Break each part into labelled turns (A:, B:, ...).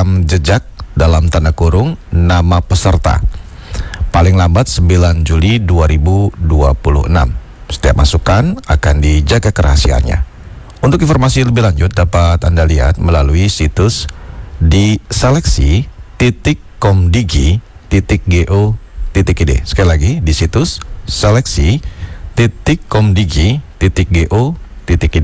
A: rekam jejak dalam tanda kurung nama peserta paling lambat 9 Juli 2026. Setiap masukan akan dijaga kerahasiaannya. Untuk informasi lebih lanjut dapat Anda lihat melalui situs di seleksi.komdigi.go.id. Sekali lagi di situs seleksi.komdigi.go.id.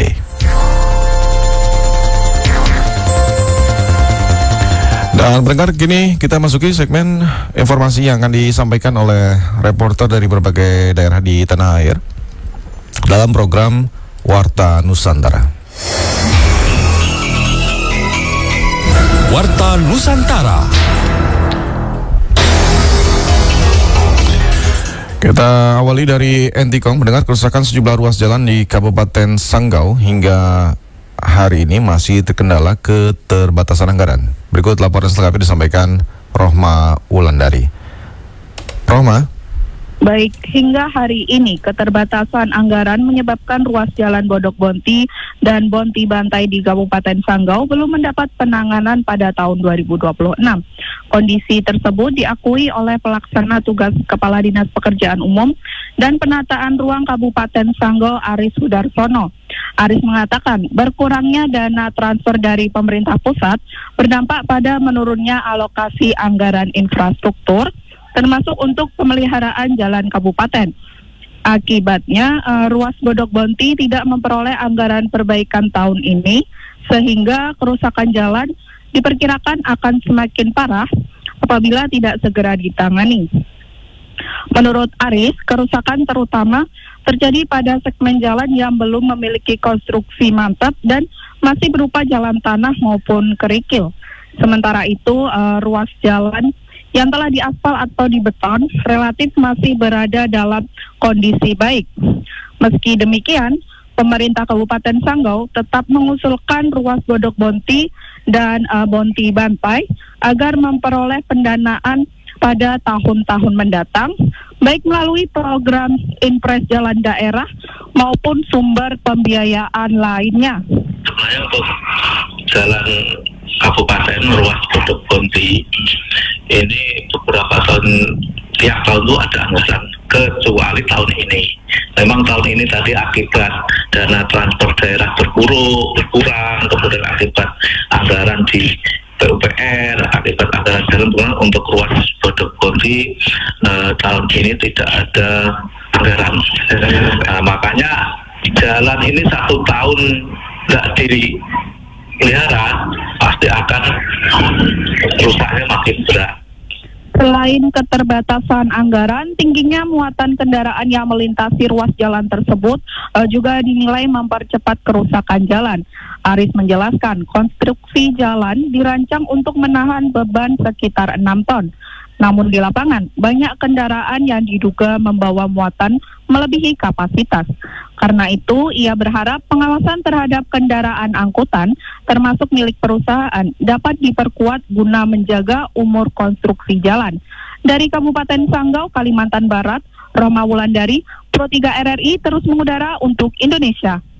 A: Dan pendengar, kini kita masuki segmen informasi yang akan disampaikan oleh reporter dari berbagai daerah di tanah air dalam program Warta Nusantara.
B: Warta Nusantara.
A: Kita awali dari Entikong. Mendengar kerusakan sejumlah ruas jalan di Kabupaten Sanggau hingga hari ini masih terkendala keterbatasan anggaran. Berikut laporan selengkapnya disampaikan Rohma Wulandari. Rohma.
C: Baik, hingga hari ini keterbatasan anggaran menyebabkan ruas jalan Bodok Bonti dan Bonti Bantai di Kabupaten Sanggau belum mendapat penanganan pada tahun 2026. Kondisi tersebut diakui oleh pelaksana tugas Kepala Dinas Pekerjaan Umum dan Penataan Ruang Kabupaten Sanggau Aris Sudarsono. Aris mengatakan berkurangnya dana transfer dari pemerintah pusat berdampak pada menurunnya alokasi anggaran infrastruktur termasuk untuk pemeliharaan jalan kabupaten. Akibatnya, ruas Bodok Bonti tidak memperoleh anggaran perbaikan tahun ini, sehingga kerusakan jalan diperkirakan akan semakin parah apabila tidak segera ditangani. Menurut Aris, kerusakan terutama terjadi pada segmen jalan yang belum memiliki konstruksi mantap dan masih berupa jalan tanah maupun kerikil. Sementara itu, ruas jalan yang telah diaspal atau dibeton relatif masih berada dalam kondisi baik. Meski demikian, pemerintah Kabupaten Sanggau tetap mengusulkan ruas Bodok Bonti dan Bonti Bantai agar memperoleh pendanaan pada tahun-tahun mendatang, baik melalui program Impres Jalan Daerah maupun sumber pembiayaan lainnya.
D: Sebenarnya untuk jalan Kabupaten ruas Bodok Bonti ini beberapa tiap tahun itu ada anggaran, kecuali tahun ini. Memang tahun ini tadi akibat dana transfer daerah berkurang, kemudian akibat anggaran di PUPR, akibat anggaran jalan untuk ruas Bodok Bonti tahun ini tidak ada anggaran. Nah, makanya jalan ini 1 tahun nggak dipelihara, pasti akan rusaknya makin berat.
C: Selain keterbatasan anggaran, tingginya muatan kendaraan yang melintasi ruas jalan tersebut juga dinilai mempercepat kerusakan jalan. Aris menjelaskan, konstruksi jalan dirancang untuk menahan beban sekitar 6 ton. Namun di lapangan, banyak kendaraan yang diduga membawa muatan melebihi kapasitas. Karena itu, ia berharap pengawasan terhadap kendaraan angkutan, termasuk milik perusahaan, dapat diperkuat guna menjaga umur konstruksi jalan. Dari Kabupaten Sanggau, Kalimantan Barat, Rohma Wulandari, Pro 3 RRI terus mengudara untuk Indonesia.